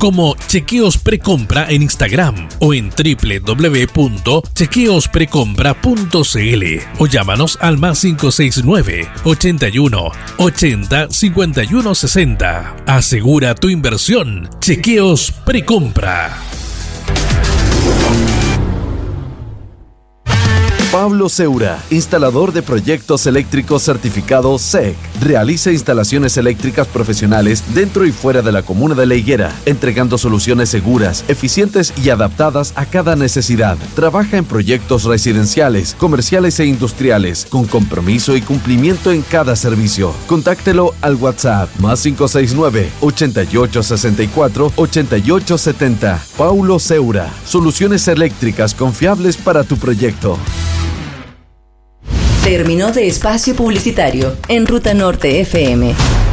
como Chequeos Precompra en Instagram o en www.chequeosprecompra.cl o llámanos al más 569 81 80 51 60. Asegura tu inversión. Chequeos Precompra. Pablo Seura, instalador de proyectos eléctricos certificado SEC. Realiza instalaciones eléctricas profesionales dentro y fuera de la comuna de La Higuera, entregando soluciones seguras, eficientes y adaptadas a cada necesidad. Trabaja en proyectos residenciales, comerciales e industriales, con compromiso y cumplimiento en cada servicio. Contáctelo al WhatsApp más 569 8864 8870. Paulo Seura, soluciones eléctricas confiables para tu proyecto. Terminó de espacio publicitario en Ruta Norte FM.